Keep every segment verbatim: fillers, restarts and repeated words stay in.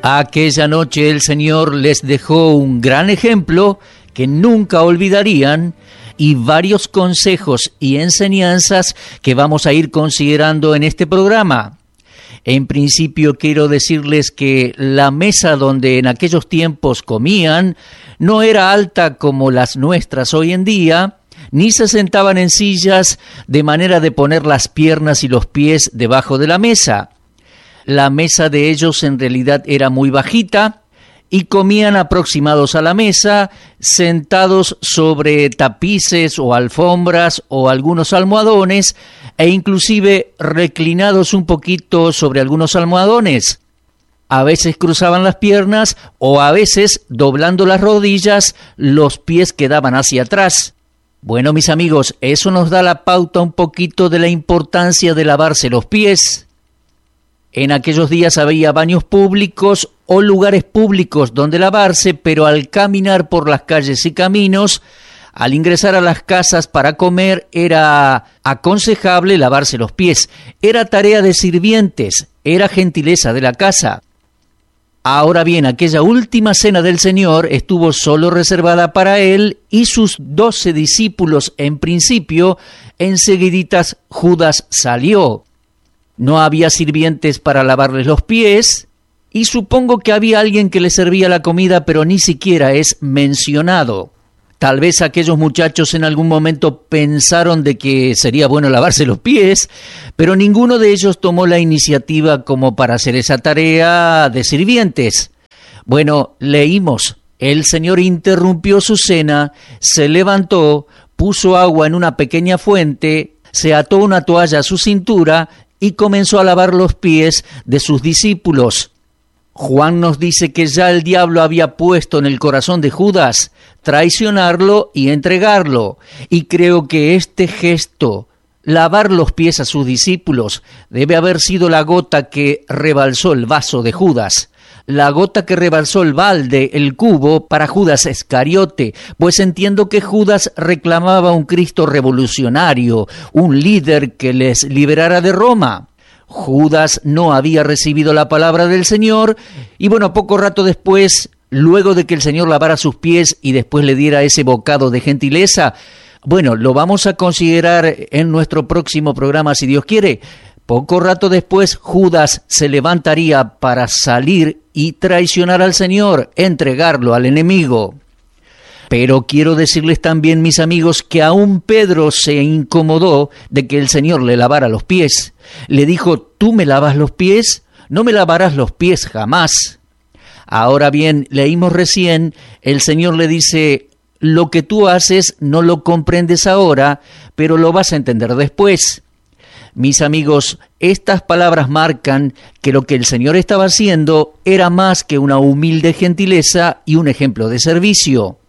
Aquella noche el Señor les dejó un gran ejemplo que nunca olvidarían y varios consejos y enseñanzas que vamos a ir considerando en este programa. En principio quiero decirles que la mesa donde en aquellos tiempos comían no era alta como las nuestras hoy en día, ni se sentaban en sillas de manera de poner las piernas y los pies debajo de la mesa. La mesa de ellos en realidad era muy bajita y comían aproximados a la mesa, sentados sobre tapices o alfombras o algunos almohadones e inclusive reclinados un poquito sobre algunos almohadones. A veces cruzaban las piernas o a veces, doblando las rodillas, los pies quedaban hacia atrás. Bueno, mis amigos, eso nos da la pauta un poquito de la importancia de lavarse los pies. En aquellos días había baños públicos o lugares públicos donde lavarse, pero al caminar por las calles y caminos, al ingresar a las casas para comer, era aconsejable lavarse los pies. Era tarea de sirvientes, era gentileza de la casa. Ahora bien, aquella última cena del Señor estuvo solo reservada para Él y sus doce discípulos en principio. Enseguiditas Judas salió. No había sirvientes para lavarles los pies y supongo que había alguien que les servía la comida, pero ni siquiera es mencionado. Tal vez aquellos muchachos en algún momento pensaron de que sería bueno lavarse los pies, pero ninguno de ellos tomó la iniciativa como para hacer esa tarea de sirvientes. Bueno, leímos, el Señor interrumpió su cena, se levantó, puso agua en una pequeña fuente, se ató una toalla a su cintura y comenzó a lavar los pies de sus discípulos. Juan nos dice que ya el diablo había puesto en el corazón de Judas traicionarlo y entregarlo. Y creo que este gesto, lavar los pies a sus discípulos, debe haber sido la gota que rebalsó el vaso de Judas. La gota que rebalsó el balde, el cubo, para Judas Iscariote, pues entiendo que Judas reclamaba un Cristo revolucionario, un líder que les liberara de Roma. Judas no había recibido la palabra del Señor y bueno, poco rato después, luego de que el Señor lavara sus pies y después le diera ese bocado de gentileza, bueno, lo vamos a considerar en nuestro próximo programa si Dios quiere. Poco rato después, Judas se levantaría para salir y traicionar al Señor, entregarlo al enemigo. Pero quiero decirles también, mis amigos, que aún Pedro se incomodó de que el Señor le lavara los pies. Le dijo, ¿tú me lavas los pies? No me lavarás los pies jamás. Ahora bien, leímos recién, el Señor le dice, lo que tú haces no lo comprendes ahora, pero lo vas a entender después. Mis amigos, estas palabras marcan que lo que el Señor estaba haciendo era más que una humilde gentileza y un ejemplo de servicio.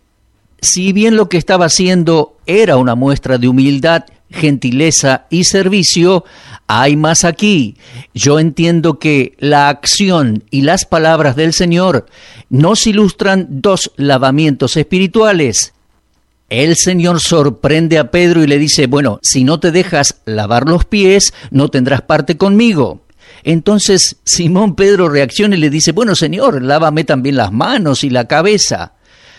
Si bien lo que estaba haciendo era una muestra de humildad, gentileza y servicio, hay más aquí. Yo entiendo que la acción y las palabras del Señor nos ilustran dos lavamientos espirituales. El Señor sorprende a Pedro y le dice, bueno, si no te dejas lavar los pies, no tendrás parte conmigo. Entonces Simón Pedro reacciona y le dice, bueno, Señor, lávame también las manos y la cabeza.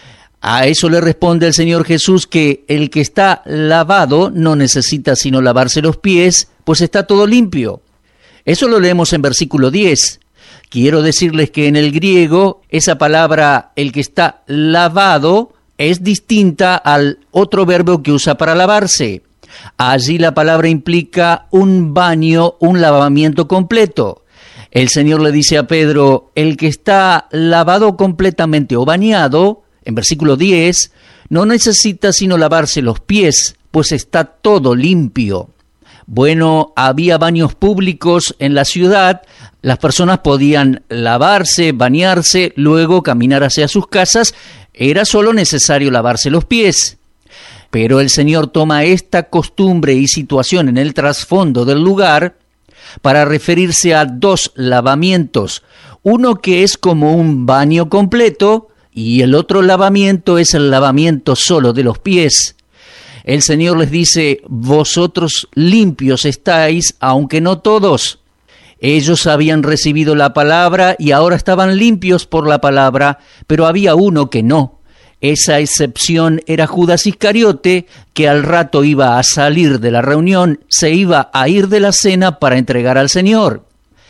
A eso le responde el Señor Jesús que el que está lavado no necesita sino lavarse los pies, pues está todo limpio. Eso lo leemos en versículo diez. Quiero decirles que en el griego esa palabra, el que está lavado, es distinta al otro verbo que usa para lavarse. Allí la palabra implica un baño, un lavamiento completo. El Señor le dice a Pedro, el que está lavado completamente o bañado, en versículo diez, no necesita sino lavarse los pies, pues está todo limpio. Bueno, había baños públicos en la ciudad, las personas podían lavarse, bañarse, luego caminar hacia sus casas, era solo necesario lavarse los pies. Pero el Señor toma esta costumbre y situación en el trasfondo del lugar para referirse a dos lavamientos, uno que es como un baño completo, y el otro lavamiento es el lavamiento solo de los pies. El Señor les dice, vosotros limpios estáis, aunque no todos. Ellos habían recibido la palabra y ahora estaban limpios por la palabra, pero había uno que no. Esa excepción era Judas Iscariote, que al rato iba a salir de la reunión, se iba a ir de la cena para entregar al Señor.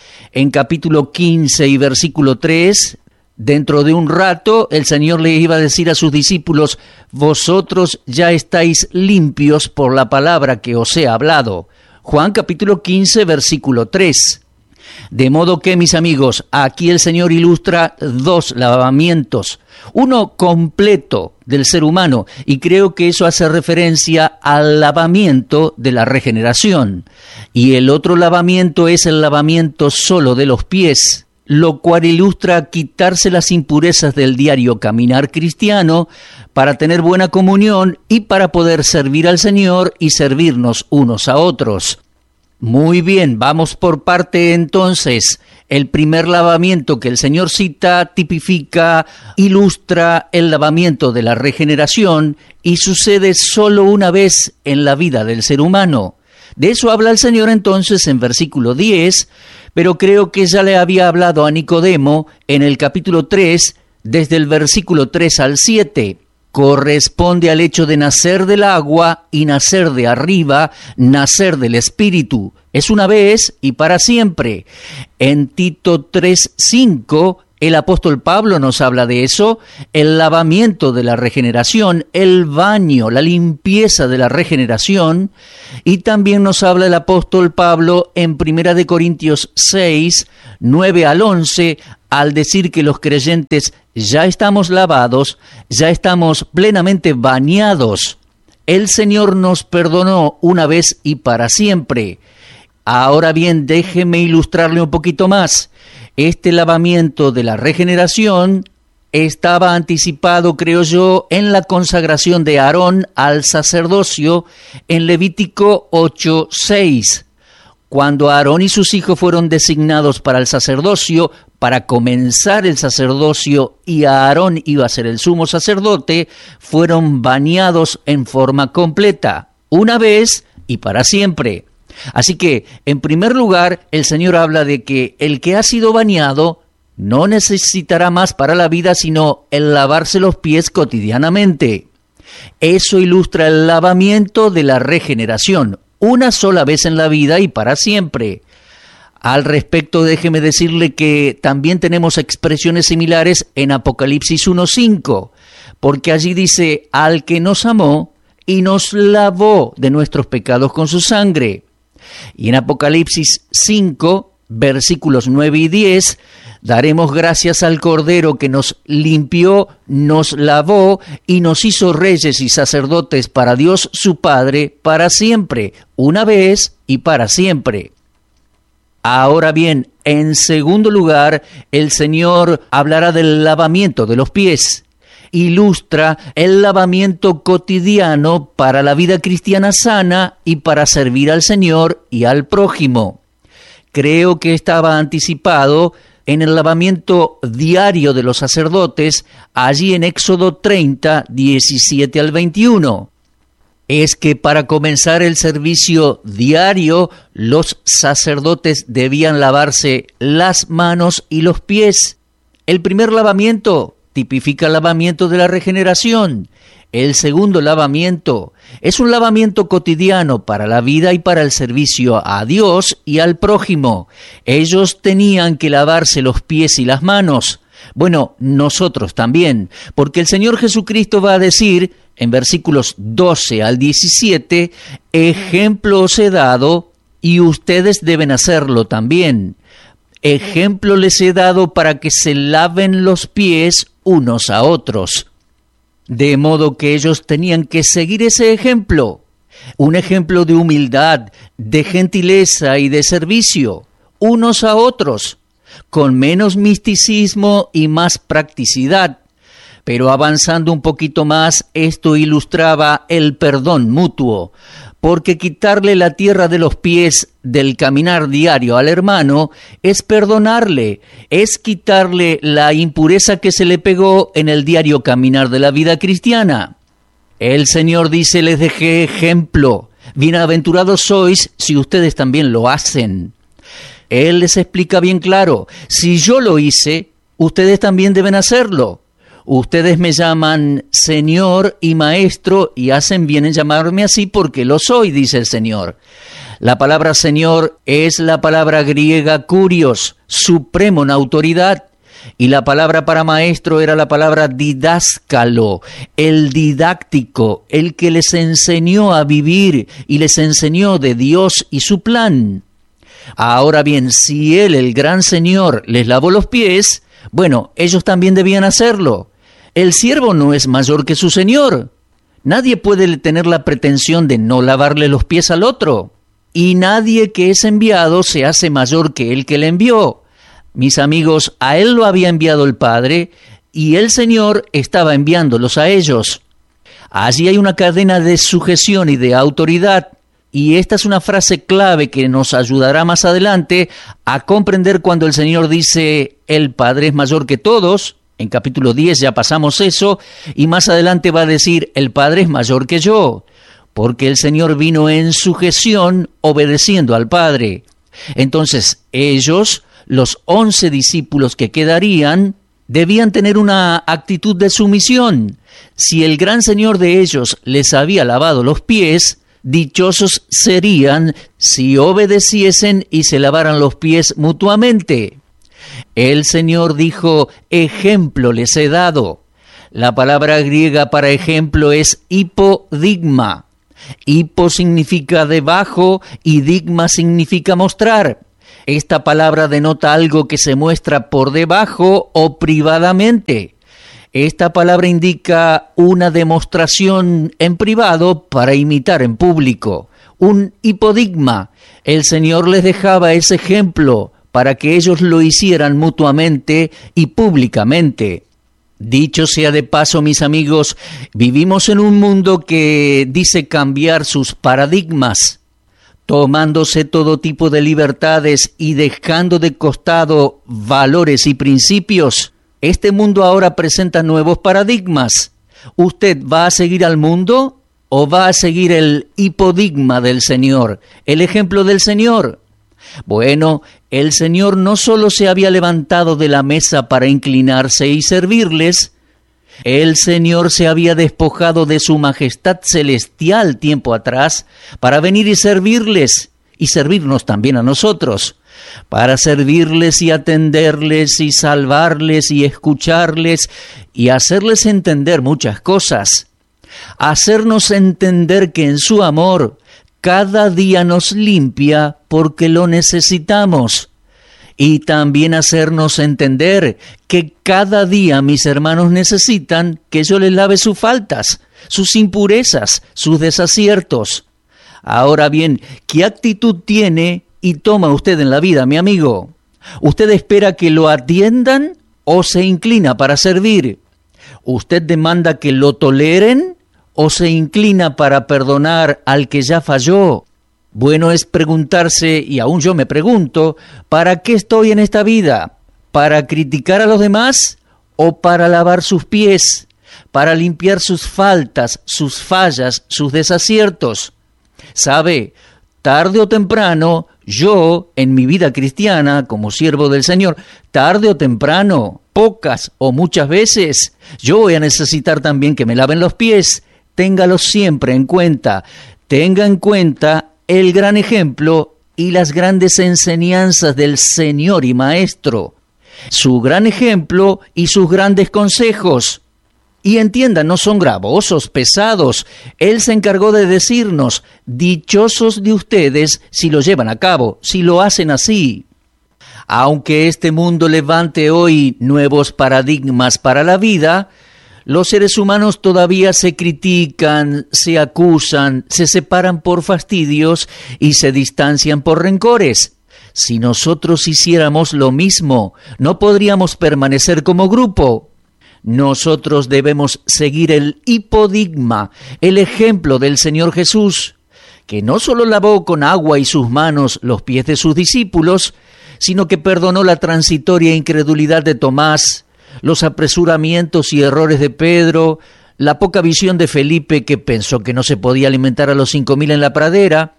En capítulo quince y versículo tres, dentro de un rato el Señor le iba a decir a sus discípulos: vosotros ya estáis limpios por la palabra que os he hablado. Juan capítulo quince, versículo tres. De modo que, mis amigos, aquí el Señor ilustra dos lavamientos, uno completo del ser humano, y creo que eso hace referencia al lavamiento de la regeneración, y el otro lavamiento es el lavamiento solo de los pies, lo cual ilustra quitarse las impurezas del diario caminar cristiano para tener buena comunión y para poder servir al Señor y servirnos unos a otros. Muy bien, vamos por parte entonces. El primer lavamiento que el Señor cita tipifica, ilustra el lavamiento de la regeneración y sucede solo una vez en la vida del ser humano. De eso habla el Señor entonces en versículo diez, pero creo que ya le había hablado a Nicodemo en el capítulo tres, desde el versículo tres al siete. Corresponde al hecho de nacer del agua y nacer de arriba, nacer del Espíritu. Es una vez y para siempre. En Tito tres cinco, el apóstol Pablo nos habla de eso, el lavamiento de la regeneración, el baño, la limpieza de la regeneración, y también nos habla el apóstol Pablo en Primera de Corintios seis, nueve al once, al decir que los creyentes ya estamos lavados, ya estamos plenamente bañados. El Señor nos perdonó una vez y para siempre. Ahora bien, déjeme ilustrarle un poquito más. Este lavamiento de la regeneración estaba anticipado, creo yo, en la consagración de Aarón al sacerdocio en Levítico ocho seis. Cuando Aarón y sus hijos fueron designados para el sacerdocio, para comenzar el sacerdocio, y Aarón iba a ser el sumo sacerdote, fueron bañados en forma completa, una vez y para siempre. Así que, en primer lugar, el Señor habla de que el que ha sido bañado no necesitará más para la vida, sino el lavarse los pies cotidianamente. Eso ilustra el lavamiento de la regeneración, una sola vez en la vida y para siempre. Al respecto, déjeme decirle que también tenemos expresiones similares en Apocalipsis uno cinco, porque allí dice: al que nos amó y nos lavó de nuestros pecados con su sangre. Y en Apocalipsis cinco, versículos nueve y diez, daremos gracias al Cordero que nos limpió, nos lavó y nos hizo reyes y sacerdotes para Dios su Padre para siempre, una vez y para siempre. Ahora bien, en segundo lugar, el Señor hablará del lavamiento de los pies. Ilustra el lavamiento cotidiano para la vida cristiana sana y para servir al Señor y al prójimo. Creo que estaba anticipado en el lavamiento diario de los sacerdotes, allí en Éxodo treinta, diecisiete al veintiuno. Es que para comenzar el servicio diario, los sacerdotes debían lavarse las manos y los pies. El primer lavamiento tipifica el lavamiento de la regeneración. El segundo lavamiento es un lavamiento cotidiano para la vida y para el servicio a Dios y al prójimo. Ellos tenían que lavarse los pies y las manos. Bueno, nosotros también, porque el Señor Jesucristo va a decir en versículos doce al diecisiete, ejemplo os he dado y ustedes deben hacerlo también. Ejemplo les he dado para que se laven los pies unos a otros. De modo que ellos tenían que seguir ese ejemplo, un ejemplo de humildad, de gentileza y de servicio, unos a otros, con menos misticismo y más practicidad. Pero avanzando un poquito más, esto ilustraba el perdón mutuo, porque quitarle la tierra de los pies del caminar diario al hermano es perdonarle, es quitarle la impureza que se le pegó en el diario caminar de la vida cristiana. El Señor dice: les dejé ejemplo, bienaventurados sois si ustedes también lo hacen. Él les explica bien claro, si yo lo hice, ustedes también deben hacerlo. Ustedes me llaman Señor y Maestro y hacen bien en llamarme así porque lo soy, dice el Señor. La palabra Señor es la palabra griega kurios, supremo en autoridad, y la palabra para maestro era la palabra didáscalo, el didáctico, el que les enseñó a vivir y les enseñó de Dios y su plan. Ahora bien, si Él, el gran Señor, les lavó los pies, bueno, ellos también debían hacerlo. El siervo no es mayor que su Señor. Nadie puede tener la pretensión de no lavarle los pies al otro. Y nadie que es enviado se hace mayor que el que le envió. Mis amigos, a él lo había enviado el Padre y el Señor estaba enviándolos a ellos. Allí hay una cadena de sujeción y de autoridad, y esta es una frase clave que nos ayudará más adelante a comprender cuando el Señor dice, el Padre es mayor que todos. En capítulo diez ya pasamos eso, y más adelante va a decir, el Padre es mayor que yo. Porque el Señor vino en sujeción obedeciendo al Padre. Entonces ellos, los once discípulos que quedarían, debían tener una actitud de sumisión. Si el gran Señor de ellos les había lavado los pies, dichosos serían si obedeciesen y se lavaran los pies mutuamente. El Señor dijo, ejemplo les he dado. La palabra griega para ejemplo es hipodigma. Hipo significa debajo y digma significa mostrar. Esta palabra denota algo que se muestra por debajo o privadamente. Esta palabra indica una demostración en privado para imitar en público. Un hipodigma. El Señor les dejaba ese ejemplo para que ellos lo hicieran mutuamente y públicamente. Dicho sea de paso, mis amigos, vivimos en un mundo que dice cambiar sus paradigmas, tomándose todo tipo de libertades y dejando de costado valores y principios. Este mundo ahora presenta nuevos paradigmas. ¿Usted va a seguir al mundo o va a seguir el hipodigma del Señor, el ejemplo del Señor? Bueno, el Señor no solo se había levantado de la mesa para inclinarse y servirles, el Señor se había despojado de su majestad celestial tiempo atrás para venir y servirles, y servirnos también a nosotros, para servirles y atenderles y salvarles y escucharles y hacerles entender muchas cosas, hacernos entender que en su amor cada día nos limpia porque lo necesitamos. Y también hacernos entender que cada día mis hermanos necesitan que yo les lave sus faltas, sus impurezas, sus desaciertos. Ahora bien, ¿qué actitud tiene y toma usted en la vida, mi amigo? ¿Usted espera que lo atiendan o se inclina para servir? ¿Usted demanda que lo toleren o se inclina para perdonar al que ya falló? Bueno es preguntarse, y aún yo me pregunto, ¿para qué estoy en esta vida? ¿Para criticar a los demás o para lavar sus pies? ¿Para limpiar sus faltas, sus fallas, sus desaciertos? ¿Sabe? Tarde o temprano, yo, en mi vida cristiana, como siervo del Señor, tarde o temprano, pocas o muchas veces, yo voy a necesitar también que me laven los pies. Téngalo siempre en cuenta. Tenga en cuenta el gran ejemplo y las grandes enseñanzas del Señor y Maestro, su gran ejemplo y sus grandes consejos. Y entienda, no son gravosos, pesados. Él se encargó de decirnos, dichosos de ustedes si lo llevan a cabo, si lo hacen así. Aunque este mundo levante hoy nuevos paradigmas para la vida, los seres humanos todavía se critican, se acusan, se separan por fastidios y se distancian por rencores. Si nosotros hiciéramos lo mismo, no podríamos permanecer como grupo. Nosotros debemos seguir el hipodigma, el ejemplo del Señor Jesús, que no solo lavó con agua y sus manos los pies de sus discípulos, sino que perdonó la transitoria incredulidad de Tomás, los apresuramientos y errores de Pedro, la poca visión de Felipe que pensó que no se podía alimentar a los cinco mil en la pradera,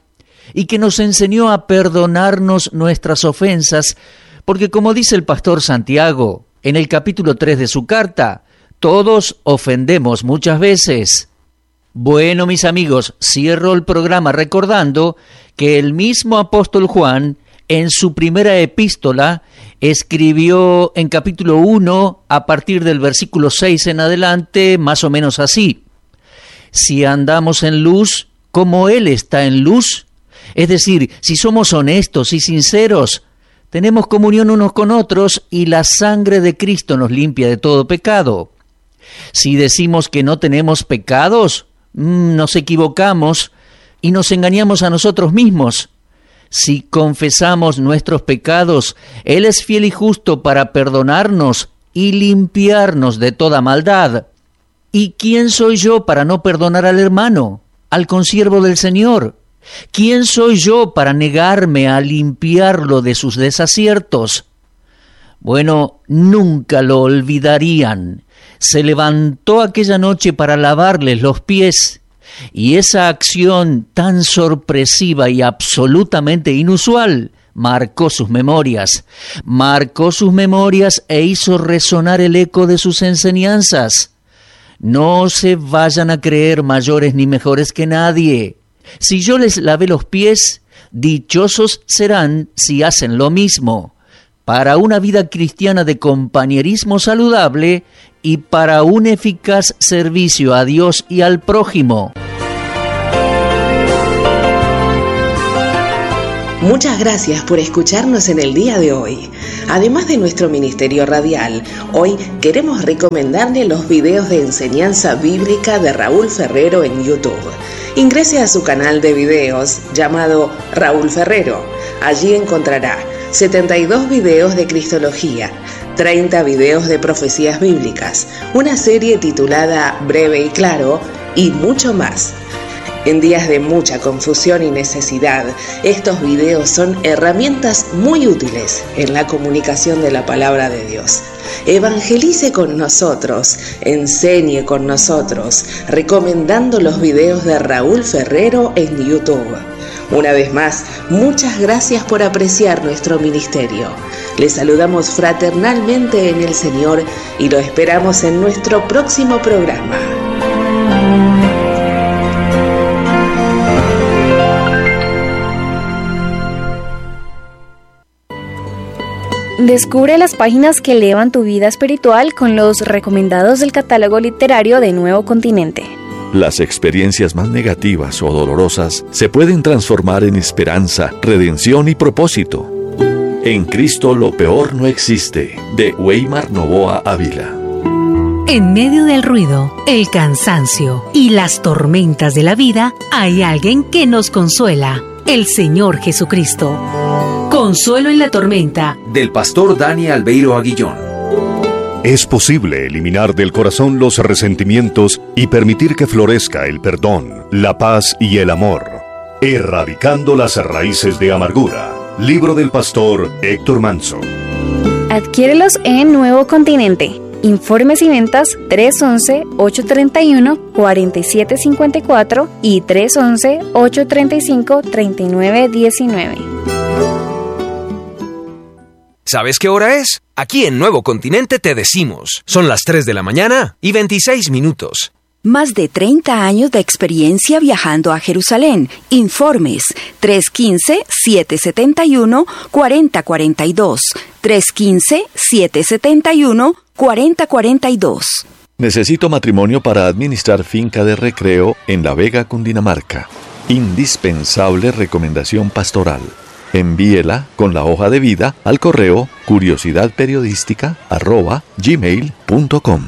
y que nos enseñó a perdonarnos nuestras ofensas, porque como dice el pastor Santiago en el capítulo tres de su carta, todos ofendemos muchas veces. Bueno, mis amigos, cierro el programa recordando que el mismo apóstol Juan, en su primera epístola, escribió en capítulo uno, a partir del versículo seis en adelante, más o menos así: si andamos en luz, como Él está en luz, es decir, si somos honestos y sinceros, tenemos comunión unos con otros y la sangre de Cristo nos limpia de todo pecado. Si decimos que no tenemos pecados, mmm, nos equivocamos y nos engañamos a nosotros mismos. Si confesamos nuestros pecados, Él es fiel y justo para perdonarnos y limpiarnos de toda maldad. ¿Y quién soy yo para no perdonar al hermano, al consiervo del Señor? ¿Quién soy yo para negarme a limpiarlo de sus desaciertos? Bueno, nunca lo olvidarían. Se levantó aquella noche para lavarles los pies, y esa acción tan sorpresiva y absolutamente inusual marcó sus memorias, marcó sus memorias e hizo resonar el eco de sus enseñanzas. No se vayan a creer mayores ni mejores que nadie. Si yo les lavé los pies, dichosos serán si hacen lo mismo, para una vida cristiana de compañerismo saludable y para un eficaz servicio a Dios y al prójimo. Muchas gracias por escucharnos en el día de hoy. Además de nuestro ministerio radial, hoy queremos recomendarle los videos de enseñanza bíblica de Raúl Ferrero en YouTube. Ingrese a su canal de videos llamado Raúl Ferrero. Allí encontrará setenta y dos videos de Cristología, treinta videos de profecías bíblicas, una serie titulada Breve y Claro y mucho más. En días de mucha confusión y necesidad, estos videos son herramientas muy útiles en la comunicación de la palabra de Dios. Evangelice con nosotros, enseñe con nosotros, recomendando los videos de Raúl Ferrero en YouTube. Una vez más, muchas gracias por apreciar nuestro ministerio. Les saludamos fraternalmente en el Señor y lo esperamos en nuestro próximo programa. Descubre las páginas que elevan tu vida espiritual con los recomendados del catálogo literario de Nuevo Continente. Las experiencias más negativas o dolorosas se pueden transformar en esperanza, redención y propósito. En Cristo lo peor no existe, de Weimar Novoa Ávila. En medio del ruido, el cansancio y las tormentas de la vida, hay alguien que nos consuela, el Señor Jesucristo. Consuelo en la tormenta, del pastor Dani Albeiro Aguillón. Es posible eliminar del corazón los resentimientos y permitir que florezca el perdón, la paz y el amor, erradicando las raíces de amargura. Libro del pastor Héctor Manso. Adquiérelos en Nuevo Continente. Informes y ventas tres once, ocho treinta y uno, cuarenta y siete cincuenta y cuatro y tres once, ocho treinta y cinco, treinta y nueve diecinueve. ¿Sabes qué hora es? Aquí en Nuevo Continente te decimos. Son las tres de la mañana y veintiséis minutos. Más de treinta años de experiencia viajando a Jerusalén. Informes tres uno cinco, siete siete uno, cuatro cero cuatro dos. tres uno cinco, siete siete uno, cuatro cero cuatro dos. Necesito matrimonio para administrar finca de recreo en La Vega, Cundinamarca. Indispensable recomendación pastoral. Envíela con la hoja de vida al correo curiosidadperiodística arroba gmail punto com.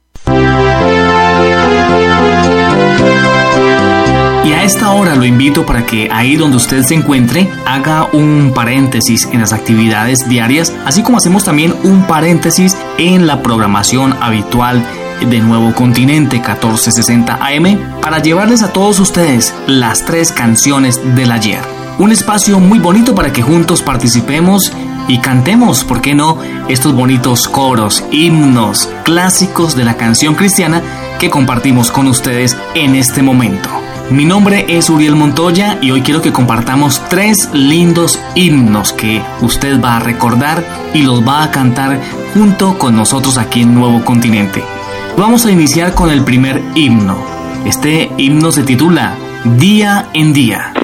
Y a esta hora lo invito para que ahí donde usted se encuentre haga un paréntesis en las actividades diarias, así como hacemos también un paréntesis en la programación habitual de Nuevo Continente catorce sesenta A M para llevarles a todos ustedes las tres canciones del ayer. Un espacio muy bonito para que juntos participemos y cantemos, ¿por qué no?, estos bonitos coros, himnos, clásicos de la canción cristiana que compartimos con ustedes en este momento. Mi nombre es Uriel Montoya y hoy quiero que compartamos tres lindos himnos que usted va a recordar y los va a cantar junto con nosotros aquí en Nuevo Continente. Vamos a iniciar con el primer himno. Este himno se titula Día en Día.